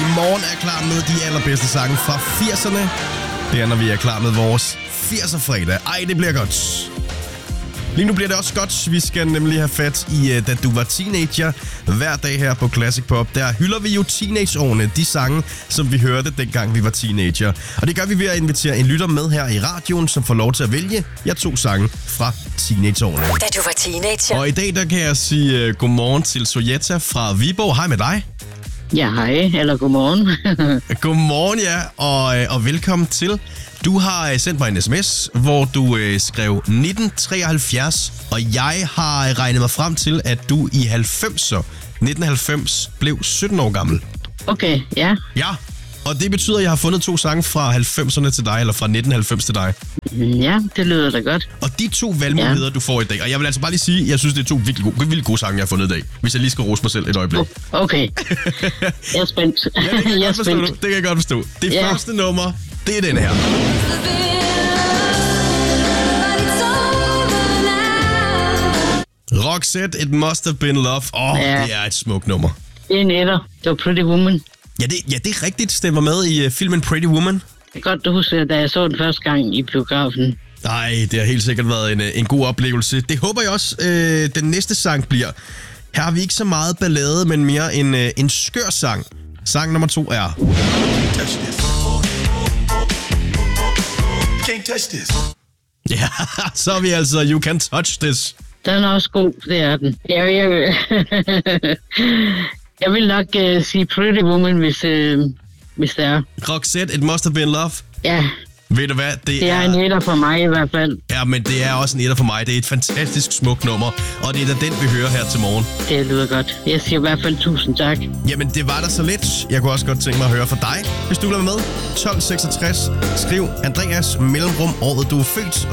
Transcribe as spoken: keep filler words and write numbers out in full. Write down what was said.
Morgen er klar med de allerbedste sange fra firserne. Det er, når vi er klar med vores firser-fredag. Ej, det bliver godt. Lige nu bliver det også godt. Vi skal nemlig have fat i uh, Da du var teenager. Hver dag her på Classic Pop, der hylder vi jo teenageårene. De sange, som vi hørte dengang vi var teenager. Og det gør vi ved at invitere en lytter med her i radioen, som får lov til at vælge jeg to sange fra teenageårene. Da du var teenager. Og i dag, der kan jeg sige uh, godmorgen til Sojeta fra Viborg. Hej med dig. Ja, hej, eller godmorgen. Godmorgen, ja, og, og velkommen til. Du har sendt mig en sms, hvor du øh, skrev nitten treoghalvfjerds, og jeg har regnet mig frem til, at du i halvfemser, nitten halvfems, blev sytten år gammel. Okay, ja. Ja, og det betyder, at jeg har fundet to sange fra halvfemserne til dig, eller fra nitten halvfems til dig. Ja, det lyder da godt. Og de to valgmuligheder, ja. du får i dag, og jeg vil altså bare lige sige, at jeg synes, det er to virkelig gode, virkelig gode sange, jeg har fundet i dag. Hvis jeg lige skal rose mig selv et øjeblik. Okay, jeg er spændt. Ja, det kan jeg, jeg er forstå, spændt. det kan jeg godt forstå. Det ja. første nummer, det er den her. Roxette, It Must Have Been Love. Åh, oh, ja. Det er et smukt nummer. Det er en etter. Det var Pretty Woman. Ja, det, ja, det er rigtigt. Stemmer med i uh, filmen Pretty Woman. Det er godt, du husker, da jeg så den første gang i biografen. Nej, det har helt sikkert været en, en god oplevelse. Det håber jeg også, øh, den næste sang bliver. Her har vi ikke så meget ballade, men mere en, øh, en skør sang. Sang nummer to er... Touch this. You can't touch this. Ja, så er vi altså You Can Touch This. Den er også god, det er den. Jeg, jeg, jeg vil nok uh, sige Pretty Woman, hvis, uh, hvis det er. Roxette, It Must Have Been Love. Ja. Ved du hvad? Det, det er, er en etter for mig i hvert fald. Ja, men det er også en etter for mig. Det er et fantastisk smukt nummer, og det er da den, vi hører her til morgen. Det lyder godt. Jeg siger i hvert fald tusind tak. Jamen, det var da så lidt. Jeg kunne også godt tænke mig at høre fra dig. Hvis du vil være med, tolv seksogtres. Skriv Andreas mellemrum året, du er født.